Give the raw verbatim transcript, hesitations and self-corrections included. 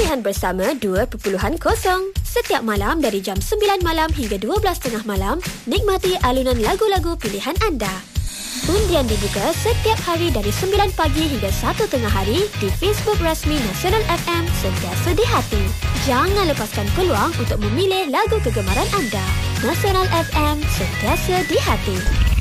Pilihan Bersama dua titik kosong. Setiap malam dari jam sembilan malam hingga dua belas tiga puluh malam, nikmati alunan lagu-lagu pilihan anda. Undian dibuka setiap hari dari sembilan pagi hingga satu tengah hari di Facebook rasmi Nasional F M, sentiasa di hati. Jangan lepaskan peluang untuk memilih lagu kegemaran anda. Nasional F M, sentiasa di hati.